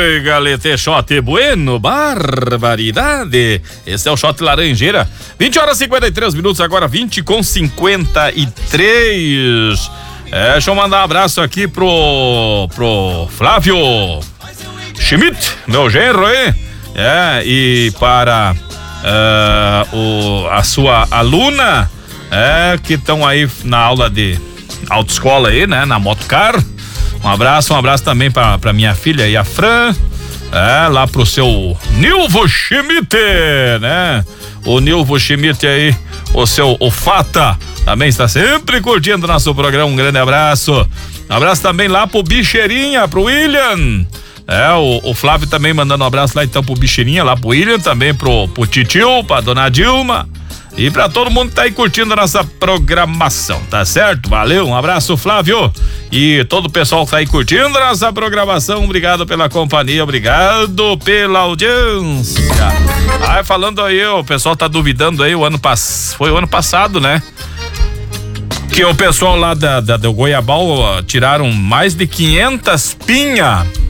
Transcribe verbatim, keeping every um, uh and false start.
Oi, galete, shot bueno, barbaridade. Esse é o shot laranjeira. vinte horas e cinquenta e três minutos, agora vinte com cinquenta e três. É, deixa eu mandar um abraço aqui pro, pro Flávio Schmidt, meu genro aí. É, e para uh, o, a sua aluna, é, que estão aí na aula de autoescola aí, né, na Motocar. Um abraço, um abraço também pra, pra minha filha e a Fran, é, lá pro seu Nilvo Schmidt, né? O Nilvo Schmidt aí, o seu o Fata, também está sempre curtindo nosso programa, um grande abraço. Um abraço também lá pro Bicheirinha, pro William. É, o, o Flávio também mandando um abraço lá então pro Bicheirinha, lá pro William, também pro, pro Titio, pra dona Dilma. E pra todo mundo que tá aí curtindo a nossa programação, tá certo? Valeu, um abraço, Flávio. E todo o pessoal que tá aí curtindo a nossa programação, obrigado pela companhia, obrigado pela audiência. Ah, falando aí, o pessoal tá duvidando aí, o ano pass... foi o ano passado, né? Que o pessoal lá da, da, do Goiabal ó, tiraram mais de quinhentas pinhas